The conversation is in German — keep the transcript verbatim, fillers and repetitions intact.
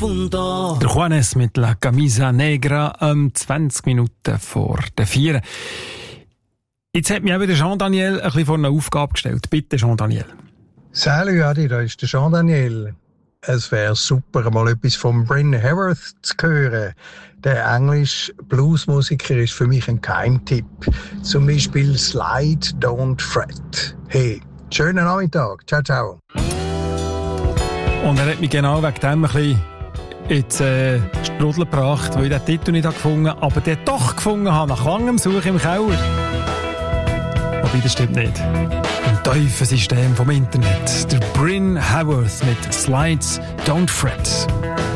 punto. Der Juanes mit La Camisa Negra um zwanzig Minuten vor der vier. Jetzt hat mich eben der Jean-Daniel ein bisschen vor eine Aufgabe gestellt. Bitte, Jean-Daniel. Salut Adi, da ist der Jean-Daniel. Es wäre super, mal etwas von Bryn Haworth zu hören. Der englische Bluesmusiker ist für mich ein Geheimtipp. Zum Beispiel Slide, Don't Fret. Hey, schönen Nachmittag. Ciao, ciao. Und er hat mich genau wegen dem ein bisschen ins äh, Strudel gebracht, weil ich den Titel nicht gefunden habe, aber den doch gefunden habe, nach langem Suchen im Keller. Wobei, das stimmt nicht. Im Teufelsystem vom Internet. Der Bryn Haworth mit Slides Don't Fret.